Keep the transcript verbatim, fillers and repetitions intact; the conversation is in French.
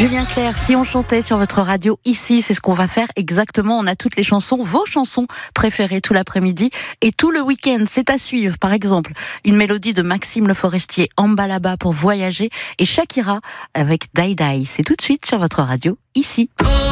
Julien Clerc, si on chantait sur votre radio ici, c'est ce qu'on va faire exactement. On a toutes les chansons, vos chansons préférées tout l'après-midi et tout le week-end. C'est à suivre. Par exemple, une mélodie de Maxime Le Forestier, Ambalaba pour voyager, et Shakira avec Dai Dai. C'est tout de suite sur votre radio ici.